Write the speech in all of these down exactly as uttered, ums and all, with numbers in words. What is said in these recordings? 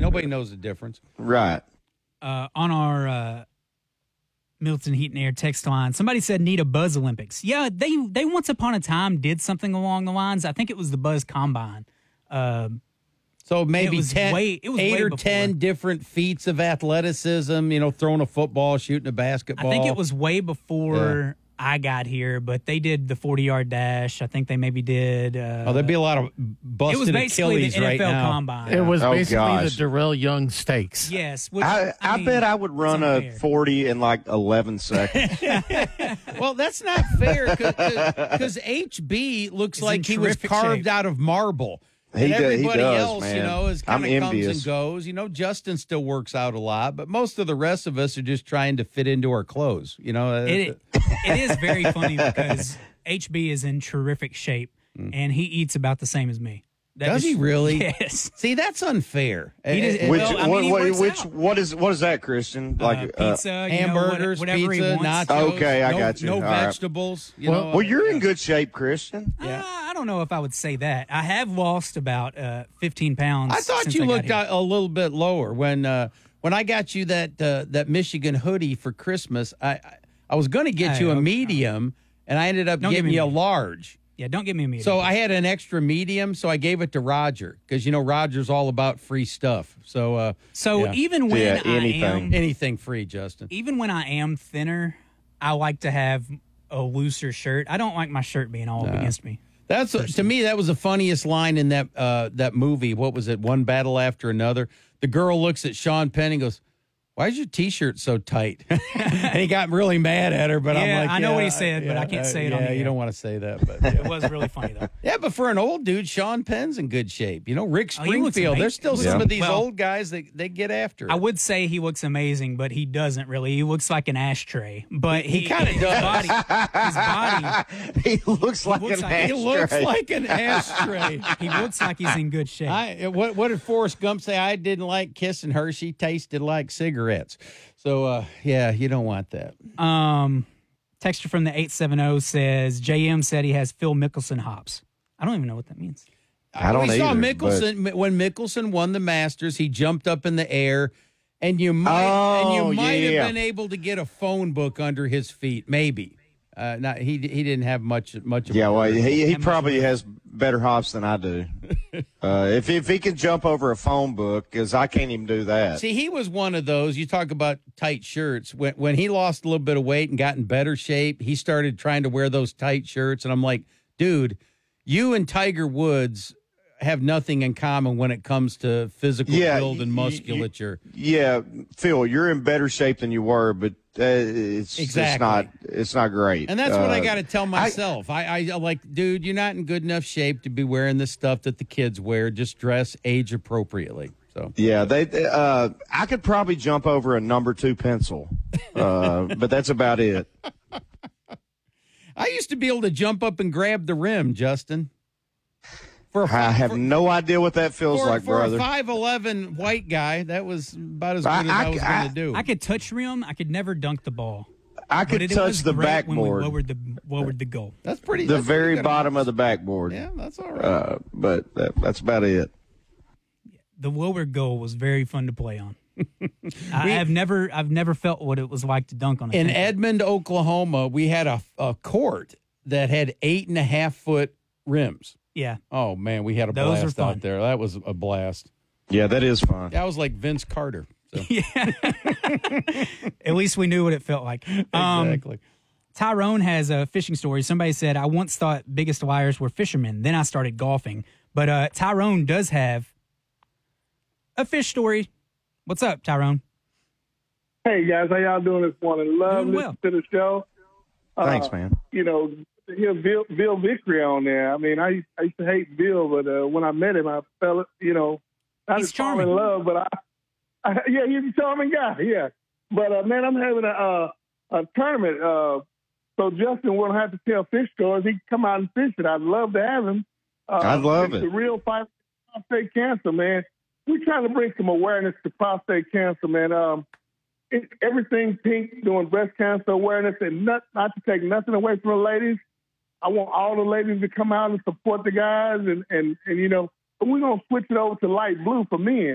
Nobody knows the difference. Right. Uh, on our uh, Milton Heat and Air text line, somebody said need a Buzz Olympics. Yeah, they they once upon a time did something along the lines. I think it was the Buzz Combine. Um, So maybe it was ten, way, it was eight way or before. ten different feats of athleticism, you know, throwing a football, shooting a basketball. I think it was way before I got here, but they did the forty-yard dash. I think they maybe did. Uh, oh, there'd be a lot of it busted was basically Achilles the N F L right now. Combine. It was Oh, basically gosh. the Darrell Young Stakes. Yes. Which, I, I, mean, bet I would run it's a unfair. forty in like eleven seconds. Well, that's not fair because H B looks He's like in he was terrific carved shape. out of marble. He and do- he everybody does, else, you man. know, is I'm kind of comes envious. and goes. You know, Justin still works out a lot, but most of the rest of us are just trying to fit into our clothes. You know, It, it is very funny because H B is in terrific shape, and he eats about the same as me. That does is- he really? Yes. See, that's unfair. He does- Eh, eh, which Well, I mean, what, he what, works which out. what is what is that, Christian? Like uh, pizza, you know, hamburgers, what- whatever he pizza, wants. nachos. Okay, I no, got you. No All right. vegetables. You Well- know, Uh, well, you're in good shape, Christian. Yeah. Uh, I don't know if I would say that. I have lost about uh, fifteen pounds. I thought since you I got looked here. a, a little bit lower when uh, when I got you that uh, that Michigan hoodie for Christmas. I I, I was going to get Hey, you a okay. medium, and I ended up Don't give getting me you a medium. large. Yeah, don't give me a medium. So I had an extra medium, so I gave it to Roger because you know Roger's all about free stuff. So uh, So yeah. even when Yeah, I anything. am anything free, Justin. even when I am thinner, I like to have a looser shirt. I don't like my shirt being all up against me. That's to me. That was the funniest line in that uh, that movie. What was it? One battle after another. The girl looks at Sean Penn and goes, "Why is your T-shirt so tight?" And he got really mad at her. But I'm Yeah, like, I know what he yeah, said, but I can't uh, say it yeah, on the you air. don't want to say that, but yeah. It was really funny though. Yeah, but for an old dude, Sean Penn's in good shape. You know, Rick Oh, he looks Springfield. amazing. There's still He some looks- of these well- old guys that they get after it. I would say he looks amazing, but he doesn't really. He looks like an ashtray. But he, He kinda his does. Body, his body, He looks like looks an like- he ashtray. looks like an ashtray. he looks like he's in good shape. I, what, what did Forrest Gump say? I didn't like kissing her. She tasted like cigarettes. So, uh, yeah, you don't want that. Um, texture from the eight seven zero says J M said he has Phil Mickelson hops. I don't even know what that means. I don't we saw either, Mickelson when Mickelson won the Masters. He jumped up in the air, and you might and Oh, you might yeah. have been able to get a phone book under his feet. Maybe. Uh, not he. He didn't have much. Much. Of Yeah, a well, career. he, he probably has better hops than I do. uh, if if he can jump over a phone book, because I can't even do that. See, he was one of those. You talk about tight shirts. When when he lost a little bit of weight and got in better shape, he started trying to wear those tight shirts. And I'm like, dude, you and Tiger Woods have nothing in common when it comes to physical Yeah, build and y- y- musculature. Yeah, Phil, you're in better shape than you were, but uh, it's Exactly. it's not it's not great. And that's what I Uh, got to tell myself. I, I, I like, dude, you're not in good enough shape to be wearing the stuff that the kids wear. Just dress age appropriately. So Yeah, they. Uh, I could probably jump over a number two pencil, uh, but that's about it. I used to be able to jump up and grab the rim, Justin. For a I fi- have for, no idea what that feels for, like, for brother. a five eleven white guy, that was about as good I- as I- I, was I- going to do. I could touch rim. I could never dunk the ball. I But could it, it touch was the great when we backboard, lowered the lowered the goal. that's pretty. the that's pretty very good. bottom of the backboard. Yeah, that's all right. Uh, but that, that's about it. The lowered goal was very fun to play on. I have never I've never felt what it was like to dunk on a In tank. Edmond, Oklahoma, we had a, a court that had eight and a half foot rims. Yeah. Oh man, we had a Those are blast fun. out there. That was a blast. Yeah, that is fun. That was like Vince Carter. So. At least we knew what it felt like. Um, Exactly. Tyrone has a fishing story. Somebody said, I once thought biggest liars were fishermen. Then I started golfing. But uh, Tyrone does have a fish story. What's up, Tyrone? Hey guys, how y'all doing this morning? Love Doing listening to the show. Thanks, Uh, man. You know, hear Bill, Bill Vickery on there. I mean, I I used to hate Bill, but uh, when I met him, I fell, you know, I He's just fall in charming. love. But I, I, yeah, he's a charming guy. Yeah, but uh, man, I'm having a uh, a tournament. Uh, so Justin won't have to tell fish stories. He can come out and fish it. I'd love to have him. Uh, I'd love it's it. The real fight for prostate cancer, man. We're trying to bring some awareness to prostate cancer, man. Um, it, everything pink doing breast cancer awareness, and not not to take nothing away from the ladies. I want all the ladies to come out and support the guys, and and, and you know, but we're gonna switch it over to light blue for men.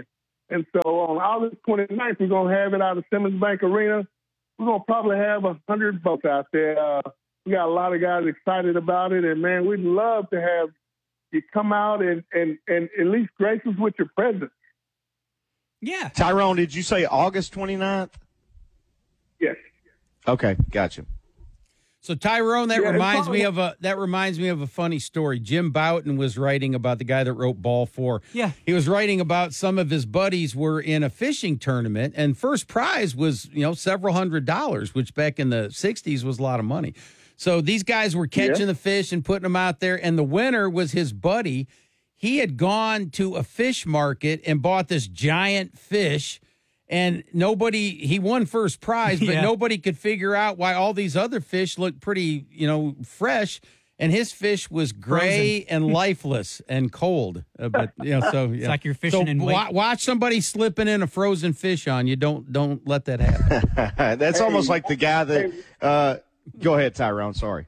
And so on August twenty-ninth, we're going to have it out of Simmons Bank Arena. We're going to probably have a hundred boats out there. Uh, we got a lot of guys excited about it. And, man, we'd love to have you come out and, and, and at least grace us with your presence. Yeah. Tyrone, did you say August twenty-ninth? Yes. Okay, gotcha. So Tyrone, that Yeah, it's reminds probably- me of a that reminds me of a funny story. Jim Bouton was writing about the guy that wrote Ball Four. Yeah. He was writing about some of his buddies were in a fishing tournament, and first prize was you know several hundred dollars, which back in the sixties was a lot of money. So these guys were catching Yeah. the fish and putting them out there, and the winner was his buddy. He had gone to a fish market and bought this giant fish. And nobody, he won first prize, but Yeah. nobody could figure out why all these other fish looked pretty, you know, fresh. And his fish was gray and lifeless and cold. Uh, but, you know, so, yeah. like you're fishing so in wa- wait- watch somebody slipping in a frozen fish on you. Don't, don't let that happen. That's Hey, almost like the guy that uh, – go ahead, Tyrone. Sorry.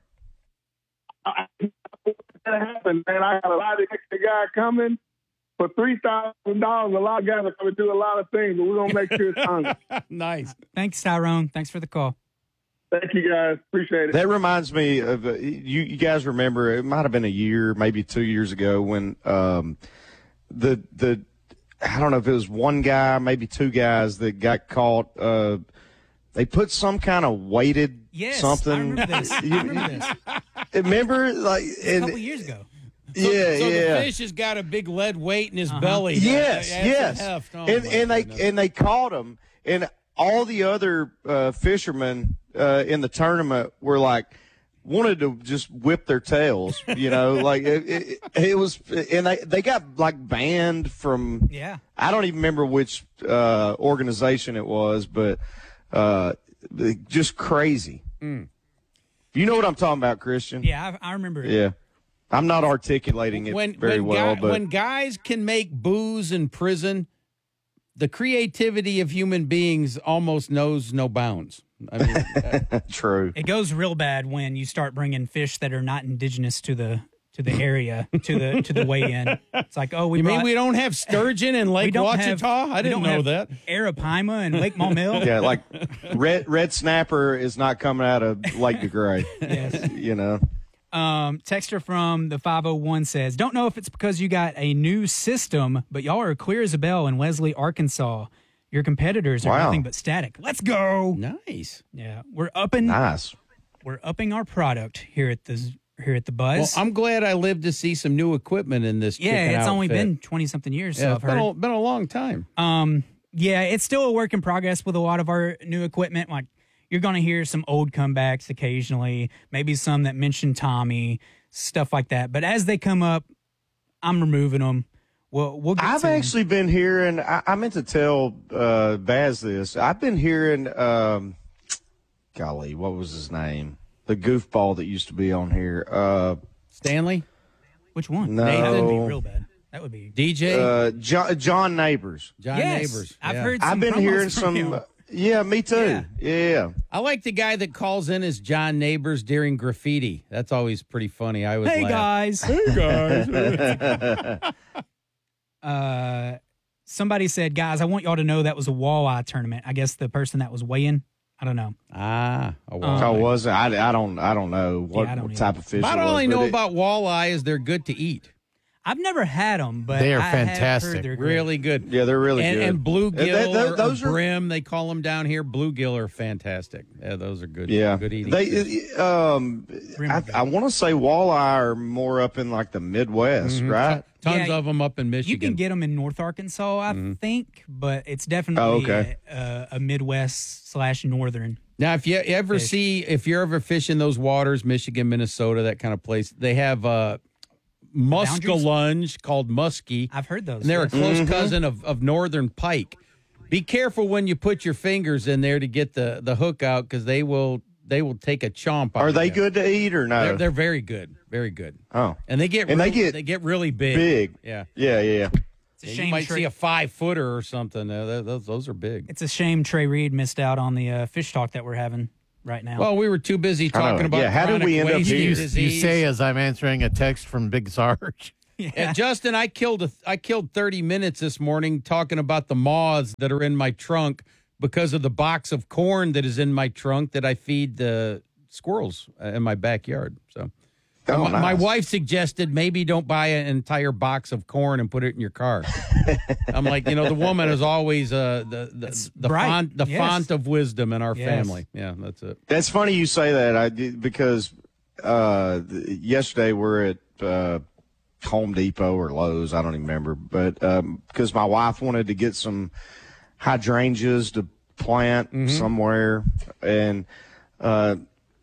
I, that happened, man. I got a lot of extra guy coming for three thousand dollars. A lot of guys are going to do a lot of things, but we're going to make sure it's honest. Nice. Thanks, Tyrone. Thanks for the call. Thank you, guys. Appreciate it. That reminds me of uh, you. You guys remember? It might have been a year, maybe two years ago, when um, the the I don't know if it was one guy, maybe two guys that got caught. Uh, they put some kind of weighted Yes, something. I remember this. I You- remember this. Remember, like, A and, couple years ago. So, yeah, so yeah. the fish has got a big lead weight in his Uh-huh. belly. Yes, Uh, that's a yes. heft. Oh, and my and they goodness. and they caught him, and all the other uh, fishermen uh, in the tournament were like wanted to just whip their tails, you know, like it, it, it was, and they they got like banned from. Yeah. I don't even remember which uh, organization it was, but uh, just crazy. Mm. You know what I'm talking about, Christian? Yeah, I, I remember it. Yeah. I'm not articulating it when, very when well, guy- but when guys can make booze in prison, the creativity of human beings almost knows no bounds. I mean, uh, true. It goes real bad when you start bringing fish that are not indigenous to the to the area to the to the weigh-in. It's like, oh, we you mean brought- we don't have sturgeon in we Lake don't have- Ouachita? I we didn't don't know have that. Arapaima and Lake Maumelle. Yeah, like red red snapper is not coming out of Lake DeGray. Yes. You know. Um, texter from the five oh one says, don't know if it's because you got a new system, but y'all are clear as a bell in Wesley, Arkansas. Your competitors are Wow. nothing but static. Let's go. Nice. Yeah, we're upping Nice. we're upping our product here at the here at the Well, Buzz. I'm glad I lived to see some new equipment in this. yeah, chicken it's only outfit. been twenty something years, so yeah, I've it's been heard. a, been a long time. Um, yeah, it's still a work in progress with a lot of our new equipment. Like you're going to hear some old comebacks occasionally, maybe some that mention Tommy, stuff like that. But as they come up, I'm removing them. We'll we'll get I've to 'em. actually been hearing. I, I meant to tell uh, Baz this. I've been hearing. Um, golly, what was his name? The goofball that used to be on here. Uh, Stanley, Which one? No. That would be real bad. That would be. D J, uh, John, John Neighbors. John yes, Neighbors. I've Yeah. heard. Some I've been promos hearing from some. him. Yeah, me too. Yeah. Yeah. I like the guy that calls in as John Neighbors during graffiti. That's always pretty funny. I always Hey laugh. guys. Hey guys. uh, somebody said, guys, I want y'all to know that was a walleye tournament. I guess the person that was weighing. I don't know. ah, a Um, walleye. Oh, was it? I, I don't. I don't know what, Yeah, I don't what either. type of fish. About it was, all I but know it- about walleye is they're good to eat. I've never had them, but They are I have fantastic. heard they're great. Really good. Yeah, they're really and, good. and bluegill Th- th- or, those or are- brim, they call them down here. Bluegill are fantastic. Yeah, those are good. Yeah, good eating. fish. they. Um, Brim I, are good. I want to say walleye are more up in like the Midwest, Mhm. right? Tons Yeah, of them up in Michigan. You can get them in North Arkansas, I Mm-hmm. think, but it's definitely Oh, okay. a, a Midwest slash Northern. Now, if you ever Fish. see, if you're ever fishing those waters, Michigan, Minnesota, that kind of place, they have a muskellunge called muskie, I've heard those. and they're a yes. close Mm-hmm. cousin of, of northern pike. Be careful when you put your fingers in there to get the, the hook out, because they will they will take a chomp. out Are of they you. good to eat or no? They're, they're very good, very good, oh, and they get And they real- get they get really big. big. Yeah, Yeah, yeah. It's a Yeah, shame you might Trey, see a five footer or something. Uh, th- those those are big. it's a shame Trey Reed missed out on the uh, fish talk that we're having right now. Well, we were too busy I know. talking about Yeah, how did chronic we end up wasting here? You, disease. you say as I'm answering a text from Big Sarge. Yeah. Uh, Justin, I killed a, I killed thirty minutes this morning talking about the moths that are in my trunk because of the box of corn that is in my trunk that I feed the squirrels uh, in my backyard. So Oh, my, my nice. wife suggested maybe don't buy an entire box of corn and put it in your car. I'm like, you know, the woman is always uh, the the, the bright. font the Yes. font of wisdom in our Yes. family. Yeah, that's it. That's funny you say that. I did, because uh, th- yesterday we're at uh, Home Depot or Lowe's. I don't even remember, but um, because my wife wanted to get some hydrangeas to plant somewhere, and uh,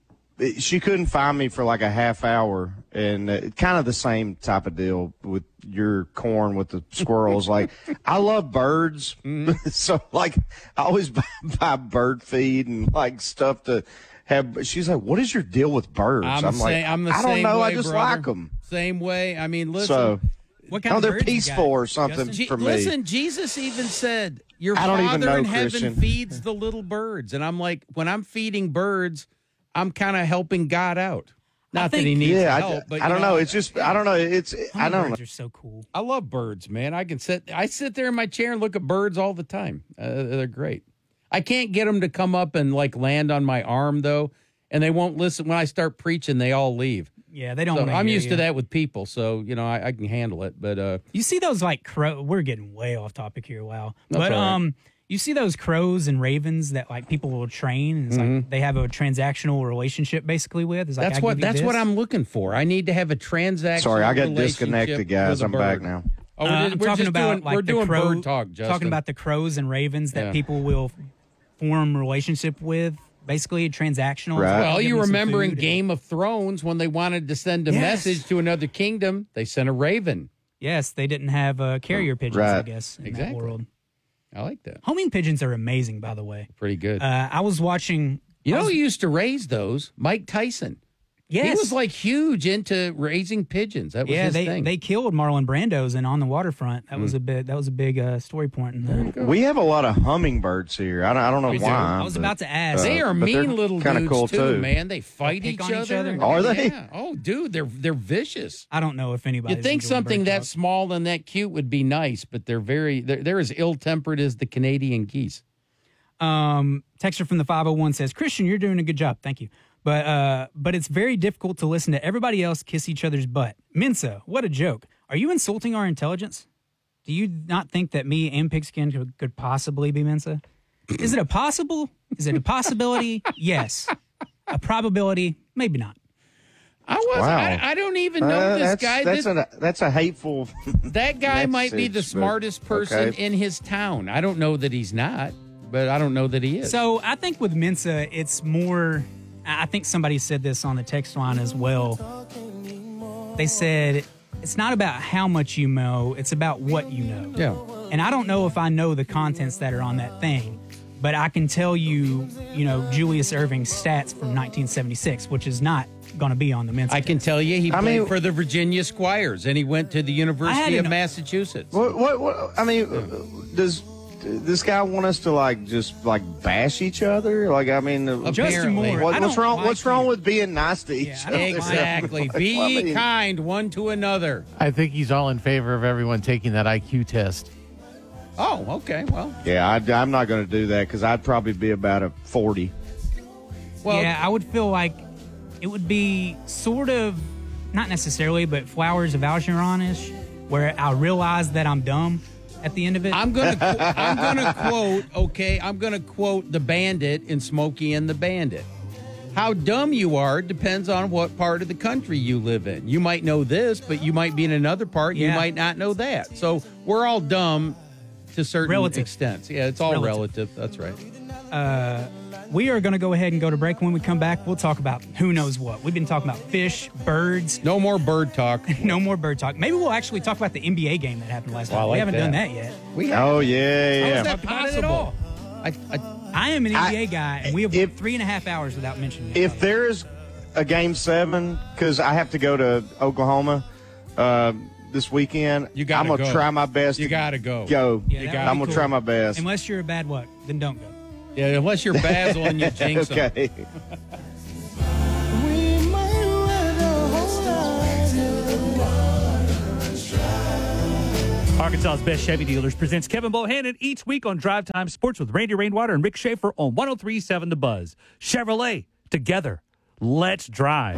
it- she couldn't find me for like a half hour, and uh, kind of the same type of deal with your corn with the squirrels. Like, I love birds, so like I always buy, buy bird feed and like stuff to have. She's like, "What is your deal with birds?" I'm, I'm the like, same, I'm the "I don't same know. way, I just brother. like them." Same way. I mean, listen. So, What kind oh, of they're birds you peaceful got, or something Justin? Je- for me. Listen, Jesus even said, "Your I don't even Father know, in heaven Christian. feeds the little birds." And I'm like, when I'm feeding birds, I'm kind of helping God out. Not that think- he needs yeah, I, help, but I you don't know. It's just I don't know. It's I don't know. Hummingbirds are so cool. I love birds, man. I can sit. I sit there in my chair and look at birds all the time. Uh, they're great. I can't get them to come up and like land on my arm though, and they won't listen when I start preaching. They all leave. Yeah, they don't. So wanna I'm hear used you. to that with people, so you know I, I can handle it. But uh, You see those like crow? We're getting way off topic here. Wow, That's but all right. um, you see those crows and ravens that like people will train, and it's like they have a transactional relationship basically with. It's like, Mm-hmm. that's I what give you that's this. what I'm looking for. I need to have a transaction. Sorry, I got disconnected, guys. I'm back now. Oh, Uh, we're, I'm just- we're talking just about doing, like we're the doing crow, bird talk, Justin. talking about the crows and ravens that Yeah. people will form relationship with. Basically, transactional. Right. Well, Give you them some remember in food. Game of Thrones when they wanted to send a Yes. message to another kingdom, they sent a raven. Yes, they didn't have uh, carrier pigeons. I Right. guess in Exactly. that world. I like that. Homing pigeons are amazing, by the way. Pretty good. Uh, I was watching. you I know was- who used to raise those? Mike Tyson. yes, He was like huge into raising pigeons. That was yeah, his they thing. they killed Marlon Brando's and on the waterfront. That Mm. was a bit. That was a big uh, story point in there. We have a lot of hummingbirds here. I don't, I don't know We do. why. I was but, about to ask. They are but they're mean little kinda dudes cool, too, too. man. They fight pick each, on other. each other? Are they? Yeah. Oh, dude, they're they're vicious. I don't know if anybody. You think something that small and that cute would be nice, but they're very they're, they're as ill tempered as the Canadian geese. Um, texter from the five oh one says, Christian, you're doing a good job. Thank you. But uh, but it's very difficult to listen to everybody else kiss each other's butt. Mensa, what a joke. Are you insulting our intelligence? Do you not think that me and Pigskin could, could possibly be Mensa? Is it a possible? Is it a possibility? Yes. A probability? Maybe not. I was Wow. I, I don't even know Uh, this that's, guy. That's This, a that's a hateful. that guy might be the message, but- smartest person okay. in his town. I don't know that he's not, but I don't know that he is. So I think with Mensa, it's more. I think somebody said this on the text line as well. They said it's not about how much you know, it's about what you know. yeah. And I don't know if I know the contents that are on that thing, but I can tell you, you know, Julius Erving's stats from nineteen seventy-six, which is not going to be on the Mensa. I can tell you he I played mean- for the Virginia Squires and he went to the University an- of Massachusetts. What, what, what, I mean, does this guy want us to like just like bash each other? Like, I mean, Justin apparently. Moore. what, I what's don't wrong? like What's wrong you. with being nice to each Yeah, I other? don't like- Exactly. Like, Be I mean, kind one to another. I think he's all in favor of everyone taking that I Q test. Oh, okay. Well, Yeah, I, I'm not going to do that because I'd probably be about a forty. well, yeah, I would feel like it would be sort of, not necessarily, but Flowers of Algernon-ish, where I realize that I'm dumb at the end of it. I'm gonna qu- I'm gonna quote. Okay, I'm gonna quote the Bandit in Smokey and the Bandit. How dumb you are depends on what part of the country you live in. You might know this, but you might be in another part. You Yeah. might not know that. So we're all dumb to certain Relative. extents. Yeah, it's all Relative. relative. That's right. We are going to go ahead and go to break. When we come back, we'll talk about who knows what. We've been talking about fish, birds, No more bird talk. no more bird talk. Maybe we'll actually talk about the N B A game that happened last Well, I night. like we haven't that. done that yet. We have, Oh yeah, How yeah. is that Talked about it at possible? all. I, I, I am an N B A I- guy, and we have if- three and a half hours without mentioning it. If there's a game seven, because I have to go to Oklahoma uh, this weekend, You gotta I'm gonna go. try my best. You to gotta go. Go. Yeah, that would I'm be gonna cool. try my best. Unless you're a bad luck, then don't go. yeah, unless you're Basil and you jinx 'em. Okay. Arkansas's Best Chevy Dealers presents Kevin Bohannon each week on Drive Time Sports with Randy Rainwater and Rick Schaefer on one oh three point seven The Buzz. Chevrolet, together, let's drive.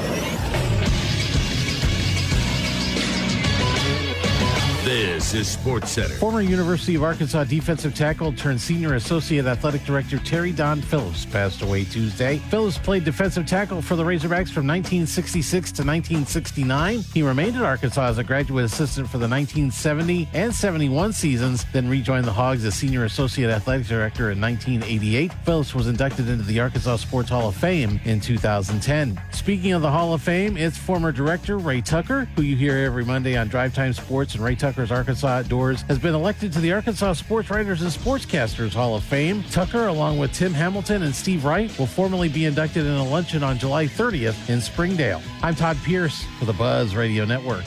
This is Sports Center. Former University of Arkansas defensive tackle turned senior associate athletic director Terry Don Phillips passed away Tuesday. Phillips played defensive tackle for the Razorbacks from nineteen sixty-six to nineteen sixty-nine. He remained at Arkansas as a graduate assistant for the nineteen seventy and seventy-one seasons, then rejoined the Hogs as senior associate athletic director in nineteen eighty-eight. Phillips was inducted into the Arkansas Sports Hall of Fame in two thousand ten. Speaking of the Hall of Fame, it's former director Ray Tucker, who you hear every Monday on Drive Time Sports, and Ray Tucker's Arkansas Outdoors, has been elected to the Arkansas Sports Writers and Sportscasters Hall of Fame. Tucker, along with Tim Hamilton and Steve Wright, will formally be inducted in a luncheon on July thirtieth in Springdale. I'm Todd Pierce for the Buzz Radio Network.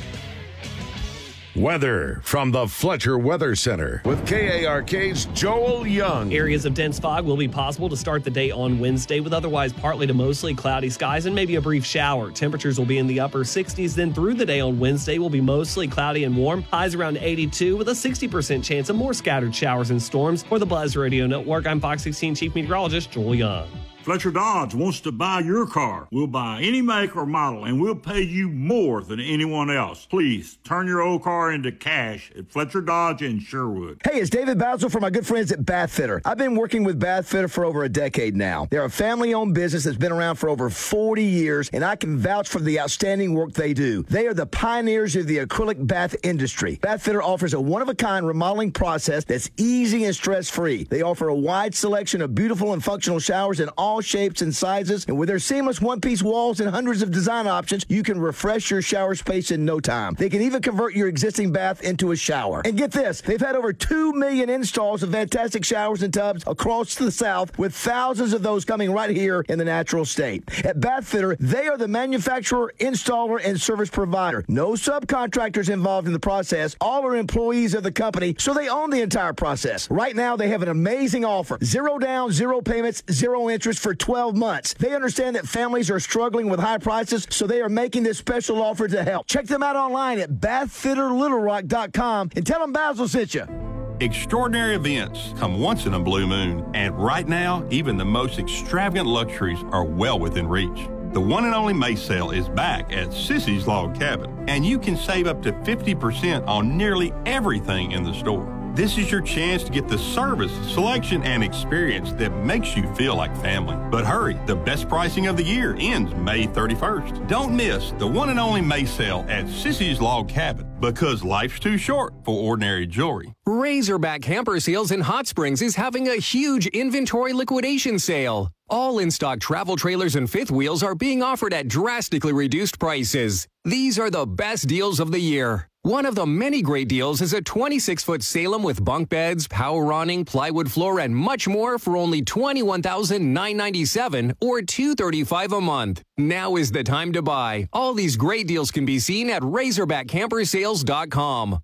Weather from the Fletcher Weather Center with K A R K's Joel Young. Areas of dense fog will be possible to start the day on Wednesday with otherwise partly to mostly cloudy skies and maybe a brief shower. Temperatures will be in the upper sixties. Then through the day on Wednesday will be mostly cloudy and warm. Highs around eighty-two with a sixty percent chance of more scattered showers and storms. For the Buzz Radio Network, I'm Fox sixteen Chief Meteorologist Joel Young. Fletcher Dodge wants to buy your car. We'll buy any make or model, and we'll pay you more than anyone else. Please turn your old car into cash at Fletcher Dodge in Sherwood. Hey, it's David Basil from my good friends at Bath Fitter. I've been working with Bath Fitter for over a decade now. They're a family-owned business that's been around for over forty years, and I can vouch for the outstanding work they do. They are the pioneers of the acrylic bath industry. Bath Fitter offers a one-of-a-kind remodeling process that's easy and stress-free. They offer a wide selection of beautiful and functional showers in all shapes and sizes, and with their seamless one-piece walls and hundreds of design options, you can refresh your shower space in no time. They can even convert your existing bath into a shower. And get this, they've had over two million installs of fantastic showers and tubs across the South, with thousands of those coming right here in the natural state. At Bath Fitter, they are the manufacturer, installer, and service provider. No subcontractors involved in the process. All are employees of the company, so they own the entire process. Right now, they have an amazing offer. Zero down, zero payments, zero interest for twelve months. They understand that families are struggling with high prices, so they are making this special offer to help. Check them out online at bath fitter little rock dot com and tell them Basil sent you. Extraordinary events come once in a blue moon, and right now, even the most extravagant luxuries are well within reach. The one and only May sale is back at Sissy's Log Cabin, and you can save up to fifty percent on nearly everything in the store. This is your chance to get the service, selection, and experience that makes you feel like family. But hurry, the best pricing of the year ends May thirty-first. Don't miss the one and only May sale at Sissy's Log Cabin, because life's too short for ordinary jewelry. Razorback Camper Sales in Hot Springs is having a huge inventory liquidation sale. All in-stock travel trailers and fifth wheels are being offered at drastically reduced prices. These are the best deals of the year. One of the many great deals is a twenty-six foot Salem with bunk beds, power awning, plywood floor, and much more for only twenty-one thousand nine hundred ninety-seven dollars or two hundred thirty-five dollars a month. Now is the time to buy. All these great deals can be seen at razorback camper sales dot com.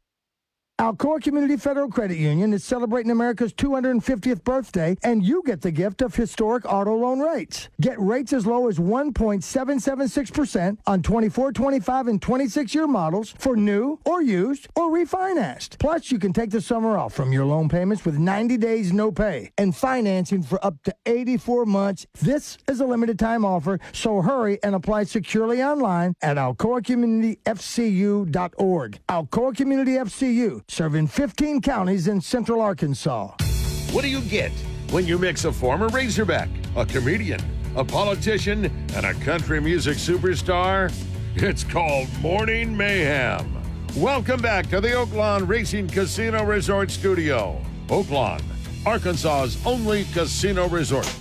Alcoa Community Federal Credit Union is celebrating America's two hundred fiftieth birthday, and you get the gift of historic auto loan rates. Get rates as low as one point seven seven six percent on twenty-four, twenty-five, and twenty-six year models for new or used or refinanced. Plus, you can take the summer off from your loan payments with ninety days no pay and financing for up to eighty-four months. This is a limited time offer, so hurry and apply securely online at alcoa community f c u dot org. Alcoa Community F C U, serving fifteen counties in central Arkansas. What do you get when you mix a former Razorback, a comedian, a politician, and a country music superstar? It's called Morning Mayhem. Welcome back to the Oaklawn Racing Casino Resort Studio. Oaklawn, Arkansas's only casino resort.